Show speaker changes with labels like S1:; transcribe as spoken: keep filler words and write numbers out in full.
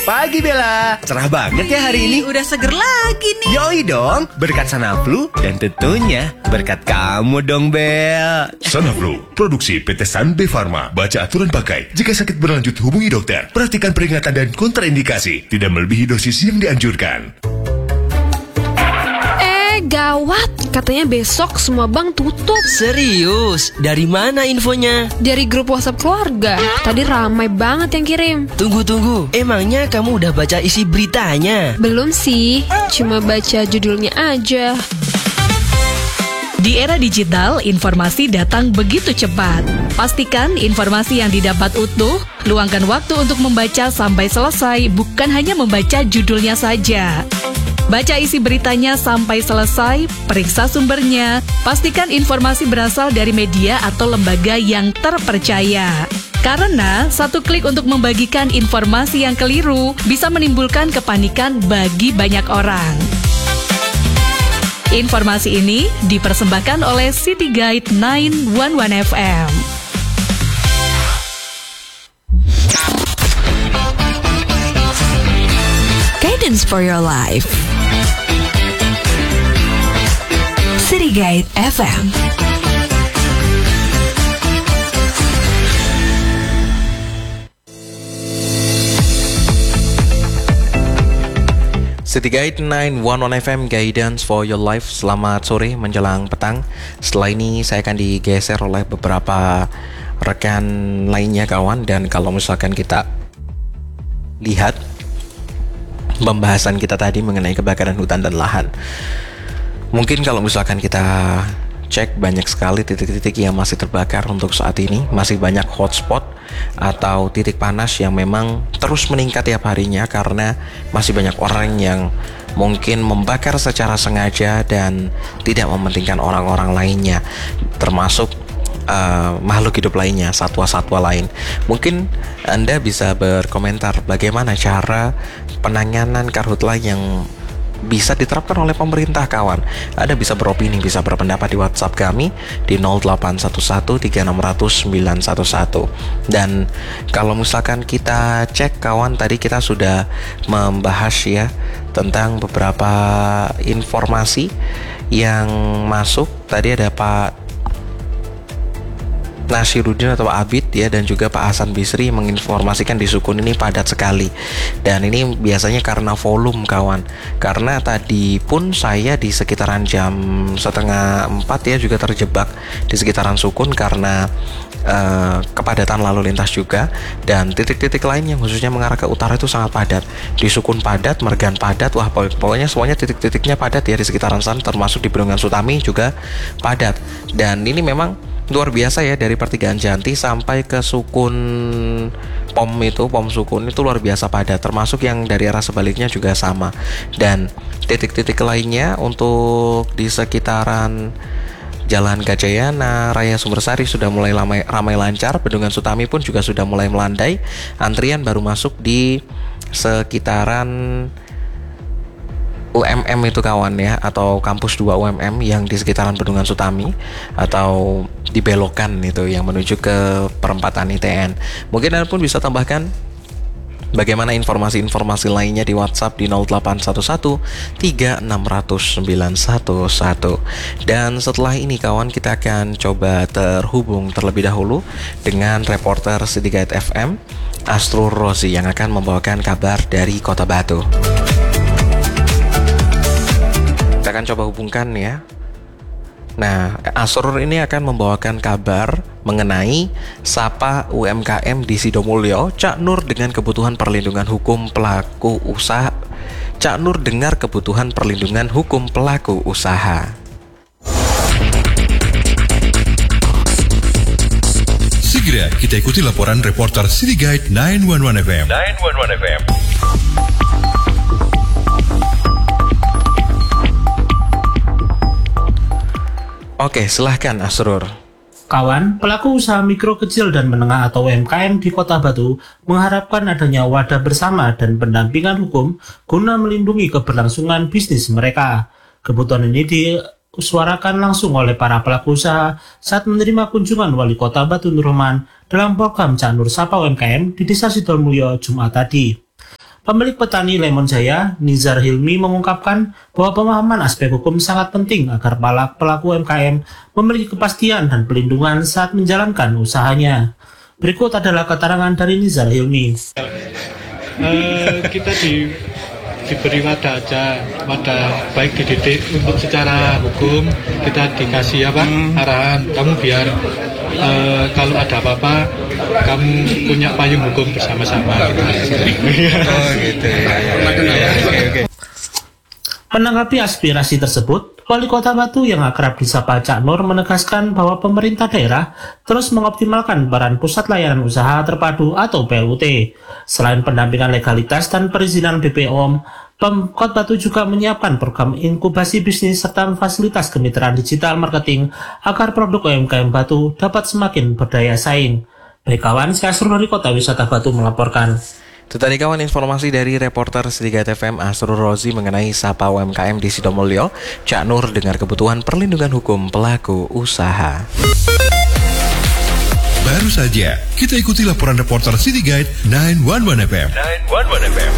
S1: pagi Bella. Cerah banget ya hari ini.
S2: Udah seger lagi nih.
S1: Yoi dong, berkat Sanaflu dan tentunya berkat kamu dong Bel.
S3: Sanaflu, produksi P T Sanbe Pharma. Baca aturan pakai. Jika sakit berlanjut hubungi dokter. Perhatikan peringatan dan kontraindikasi. Tidak melebihi dosis yang dianjurkan.
S4: Gawat, katanya besok semua bank tutup.
S5: Serius? Dari mana infonya?
S4: Dari grup WhatsApp keluarga. Tadi ramai banget yang kirim.
S5: Tunggu-tunggu, emangnya kamu udah baca isi beritanya?
S4: Belum sih, cuma baca judulnya aja.
S6: Di era digital, informasi datang begitu cepat. Pastikan informasi yang didapat utuh, luangkan waktu untuk membaca sampai selesai, bukan hanya membaca judulnya saja. Baca isi beritanya sampai selesai, periksa sumbernya, pastikan informasi berasal dari media atau lembaga yang terpercaya. Karena satu klik untuk membagikan informasi yang keliru bisa menimbulkan kepanikan bagi banyak orang. Informasi ini dipersembahkan oleh City Guide sembilan satu satu F M.
S2: Guidance for your life. City Guide F M.
S7: City Guide sembilan satu satu F M, Guidance for your life. Selamat sore menjelang petang. Setelah ini saya akan digeser oleh beberapa rekan lainnya kawan. Dan kalau misalkan kita lihat pembahasan kita tadi mengenai kebakaran hutan dan lahan, mungkin kalau misalkan kita cek banyak sekali titik-titik yang masih terbakar untuk saat ini. Masih banyak hotspot atau titik panas yang memang terus meningkat tiap harinya karena masih banyak orang yang mungkin membakar secara sengaja dan tidak mementingkan orang-orang lainnya, termasuk uh, makhluk hidup lainnya, satwa-satwa lain. Mungkin Anda bisa berkomentar bagaimana cara penanganan karhutla yang bisa diterapkan oleh pemerintah kawan. Anda bisa beropini, bisa berpendapat di WhatsApp kami di nol delapan satu satu tiga enam nol nol sembilan satu satu. Dan kalau misalkan kita cek kawan, tadi kita sudah membahas ya tentang beberapa informasi yang masuk. Tadi ada Pak Nasiruddin atau Pak Abid ya, dan juga Pak Hasan Bisri menginformasikan di Sukun ini padat sekali. Dan ini biasanya karena volume kawan. Karena tadi pun saya di sekitaran jam setengah empat ya juga terjebak di sekitaran Sukun karena uh, kepadatan lalu lintas juga. Dan titik-titik lain yang khususnya mengarah ke utara itu sangat padat. Di Sukun padat, Mergan padat, wah pokoknya semuanya titik-titiknya padat ya di sekitaran sana, termasuk di Bendungan Sutami juga padat. Dan ini memang luar biasa ya, dari pertigaan Janti sampai ke Sukun Pom itu, Pom Sukun itu luar biasa padat, termasuk yang dari arah sebaliknya juga sama. Dan titik-titik lainnya untuk di sekitaran Jalan Gajayana, Raya Sumbersari sudah mulai ramai, ramai lancar. Bendungan Sutami pun juga sudah mulai melandai. Antrian baru masuk di sekitaran U M M itu kawan ya, atau kampus dua U M M yang di sekitaran Bendungan Sutami, atau dibelokan itu yang menuju ke perempatan I T N. Mungkin Anda pun bisa tambahkan bagaimana informasi-informasi lainnya di WhatsApp di nol delapan satu satu tiga enam nol nol sembilan satu satu. Dan setelah ini kawan, kita akan coba terhubung terlebih dahulu dengan reporter City Guide F M Asrul Rozi yang akan membawakan kabar dari Kota Batu. Kita akan coba hubungkan ya. Nah, Asrul ini akan membawakan kabar mengenai Sapa U M K M di Sidomulyo. Cak Nur dengan kebutuhan perlindungan hukum pelaku usaha. Cak Nur dengar kebutuhan perlindungan hukum pelaku usaha.
S3: Segera kita ikuti laporan reporter City Guide sembilan satu satu F M. sembilan satu satu F M.
S7: Oke, silahkan Asrul.
S8: Kawan, pelaku usaha mikro kecil dan menengah atau U M K M di Kota Batu mengharapkan adanya wadah bersama dan pendampingan hukum guna melindungi keberlangsungan bisnis mereka. Kebutuhan ini disuarakan langsung oleh para pelaku usaha saat menerima kunjungan Wali Kota Batu Nur Rahman dalam program Cak Nur Sapa U M K M di Desa Sidomulyo Jumat tadi. Pemilik petani Lemon Jaya, Nizar Hilmi, mengungkapkan bahwa pemahaman aspek hukum sangat penting agar para pelaku U M K M memiliki kepastian dan pelindungan saat menjalankan usahanya. Berikut adalah keterangan dari Nizar Hilmi.
S9: Uh, kita di, diberi wadah aja, wadah baik dididik untuk secara hukum, kita dikasih apa arahan, kamu biar uh, kalau ada apa-apa kamu punya payung hukum bersama-sama. Gitu.
S7: Oh gitu ya. ya, ya, ya. Oke, oke.
S8: Menanggapi aspirasi tersebut, Wali Kota Batu yang akrab disapa Cak Nur menegaskan bahwa pemerintah daerah terus mengoptimalkan peran pusat layanan usaha terpadu atau P L U T. Selain pendampingan legalitas dan perizinan B P O M, Pemkot Batu juga menyiapkan program inkubasi bisnis serta fasilitas kemitraan digital marketing agar produk U M K M Batu dapat semakin berdaya saing. Baik kawan, saya Asrul dari Kota Wisata Batu melaporkan.
S7: Itu tadi kawan informasi dari reporter Setigate F M Asrul Rozi mengenai Sapa U M K M di Sidomulyo. Cak Nur dengar kebutuhan perlindungan hukum pelaku usaha.
S10: Baru saja kita ikuti laporan reporter City Guide sembilan satu satu F M.